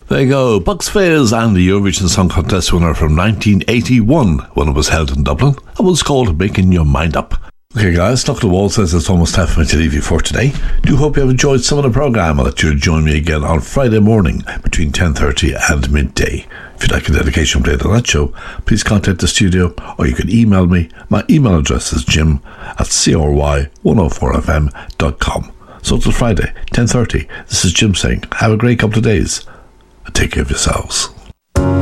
There you go, Bucks Fizz and the Eurovision Song Contest winner from 1981 when it was held in Dublin. It was called Making Your Mind Up. Okay guys, Look at the Wall says it's almost time for me to leave you for today. Do hope you have enjoyed some of the programme and that you'll join me again on Friday morning between 10:30 and midday. If you'd like a dedication played on that show, please contact the studio or you can email me. My email address is jim@cry104fm.com. So till Friday, 10:30, this is Jim saying have a great couple of days and take care of yourselves.